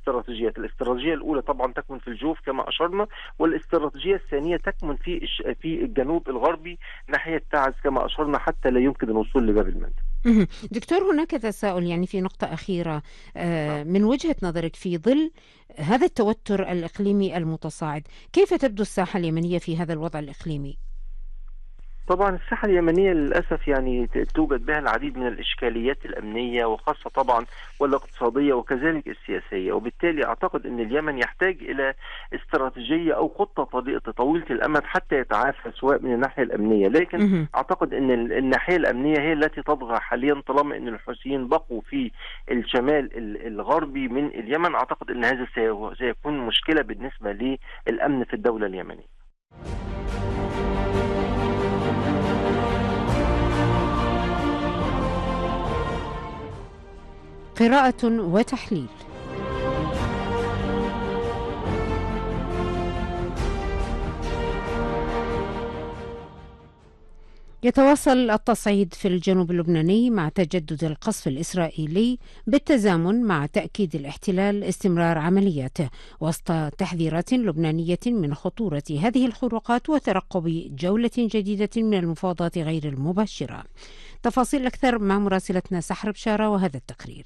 استراتيجيات. الاستراتيجية الأولى طبعا تكمن في الجوف كما أشرنا، والاستراتيجية الثانية تكمن في الجنوب الغربي ناحية تعز كما أشرنا، حتى لا يمكن الوصول لباب المندب. دكتور، هناك تساؤل يعني في نقطة أخيرة، نعم. من وجهة نظرك في ظل هذا التوتر الإقليمي المتصاعد، كيف تبدو الساحة اليمنية في هذا الوضع الإقليمي؟ طبعا الساحة اليمنية للأسف يعني توجد بها العديد من الإشكاليات الأمنية وخاصة طبعا والاقتصادية وكذلك السياسية، وبالتالي أعتقد أن اليمن يحتاج إلى استراتيجية أو خطة طويلة الأمد حتى يتعافى سواء من الناحية الأمنية. لكن أعتقد أن الناحية الأمنية هي التي تطغى حاليا طالما أن الحوثيين بقوا في الشمال الغربي من اليمن. أعتقد أن هذا سيكون مشكلة بالنسبة للأمن في الدولة اليمنية. قراءة وتحليل. يتواصل التصعيد في الجنوب اللبناني مع تجدد القصف الإسرائيلي بالتزامن مع تأكيد الاحتلال استمرار عملياته وسط تحذيرات لبنانية من خطورة هذه الخروقات وترقب جولة جديدة من المفاوضات غير المباشرة. تفاصيل أكثر مع مراسلتنا سحر بشارة وهذا التقرير.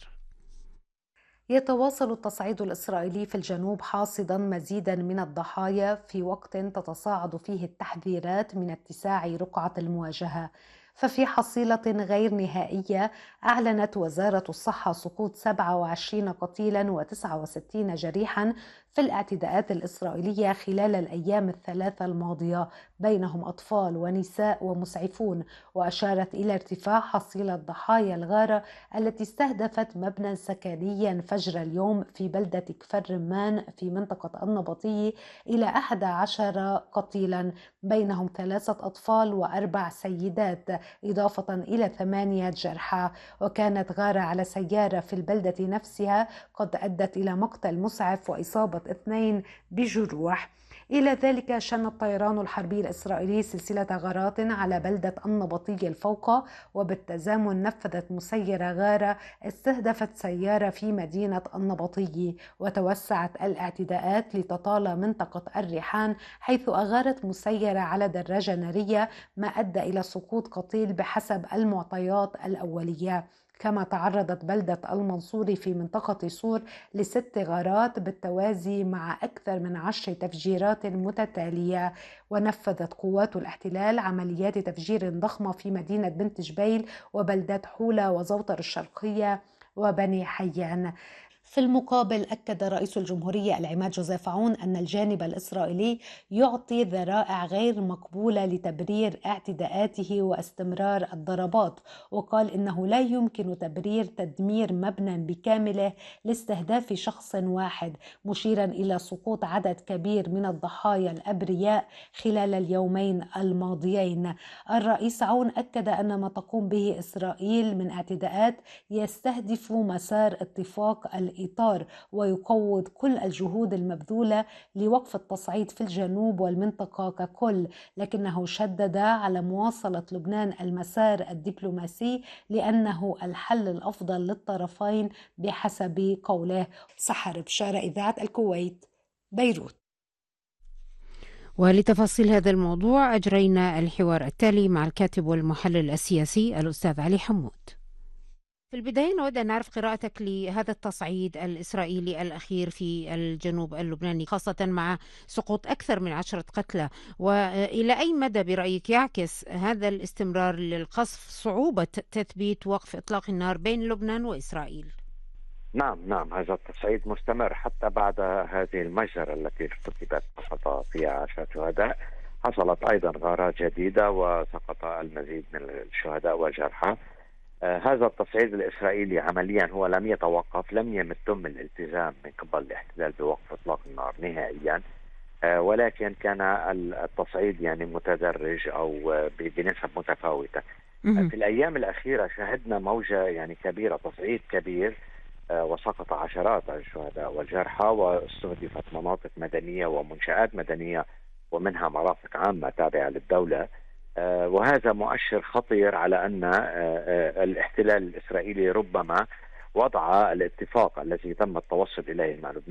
يتواصل التصعيد الإسرائيلي في الجنوب حاصدا مزيدا من الضحايا في وقت تتصاعد فيه التحذيرات من اتساع رقعة المواجهة. ففي حصيلة غير نهائية أعلنت وزارة الصحة سقوط 27 قتيلا و69 جريحا في الاعتداءات الإسرائيلية خلال الأيام الثلاثة الماضية، بينهم أطفال ونساء ومسعفون، وأشارت إلى ارتفاع حصيلة ضحايا الغارة التي استهدفت مبنى سكنيا فجر اليوم في بلدة كفر رمان في منطقة النبطي إلى 11 قتيلا، بينهم 3 أطفال و4 سيدات، إضافة إلى 8 جرحى. وكانت غارة على سيارة في البلدة نفسها قد أدت إلى مقتل مسعف وإصابة 2 بجروح. إلى ذلك شن الطيران الحربي الإسرائيلي سلسلة غارات على بلدة النبطي الفوقة، وبالتزامن نفذت مسيرة غارة استهدفت سيارة في مدينة النبطي. وتوسعت الاعتداءات لتطال منطقة الريحان، حيث أغارت مسيرة على دراجة نارية ما أدى إلى سقوط قتيل بحسب المعطيات الأولية. كما تعرضت بلدة المنصوري في منطقة صور ل6 غارات بالتوازي مع أكثر من 10 تفجيرات متتالية. ونفذت قوات الاحتلال عمليات تفجير ضخمة في مدينة بنت جبيل وبلدات حولة وزوطر الشرقية وبني حيان. في المقابل أكد رئيس الجمهورية العماد جوزيف عون أن الجانب الإسرائيلي يعطي ذرائع غير مقبولة لتبرير اعتداءاته واستمرار الضربات، وقال إنه لا يمكن تبرير تدمير مبنى بكامله لاستهداف شخص واحد، مشيرا إلى سقوط عدد كبير من الضحايا الأبرياء خلال اليومين الماضيين. الرئيس عون أكد أن ما تقوم به إسرائيل من اعتداءات يستهدف مسار اتفاق الإطار ويقوض كل الجهود المبذولة لوقف التصعيد في الجنوب والمنطقة ككل، لكنه شدد على مواصلة لبنان المسار الدبلوماسي لأنه الحل الأفضل للطرفين بحسب قوله. سحر بشارة، إذاعة الكويت، بيروت. ولتفاصيل هذا الموضوع أجرينا الحوار التالي مع الكاتب والمحلل السياسي الأستاذ علي حمود. في البداية نود أن نعرف قراءتك لهذا التصعيد الإسرائيلي الأخير في الجنوب اللبناني، خاصة مع سقوط أكثر من 10 قتلى، وإلى أي مدى برأيك يعكس هذا الاستمرار للقصف صعوبة تثبيت وقف إطلاق النار بين لبنان وإسرائيل؟ نعم، هذا التصعيد مستمر حتى بعد هذه المجزرة التي ارتكبت سقط فيها 10 شهداء. حصلت أيضا غارات جديدة وسقط المزيد من الشهداء والجرحى. هذا التصعيد الإسرائيلي عمليا هو لم يتوقف، لم يتم الالتزام من قبل الاحتلال بوقف إطلاق النار نهائيا، ولكن كان التصعيد يعني متدرج أو بنسب متفاوتة. في الأيام الأخيرة شهدنا موجة يعني كبيرة، تصعيد كبير، وسقط عشرات الشهداء والجرحى، واستهدفت مناطق مدنية ومنشآت مدنية ومنها مرافق عامة تابعة للدولة. وهذا مؤشر خطير على أن الاحتلال الإسرائيلي ربما وضع الاتفاق الذي تم التوصل إليه مع لبنان